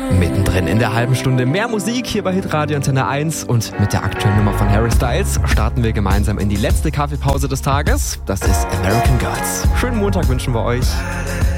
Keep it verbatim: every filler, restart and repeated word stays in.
Mittendrin in der halben Stunde mehr Musik hier bei Hitradio Antenne eins und mit der aktuellen Nummer von Harry Styles starten wir gemeinsam in die letzte Kaffeepause des Tages. Das ist American Gods. Schönen Montag wünschen wir euch.